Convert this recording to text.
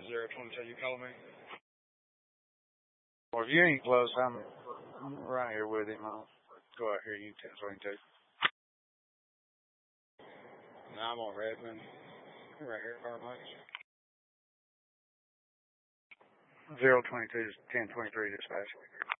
022, you calling me? Well, if you ain't close, I'm right here with him. I'll go out here. You 1022. No, I'm on Redmond. Right here, Carmike. 022 is 1023 dispatch.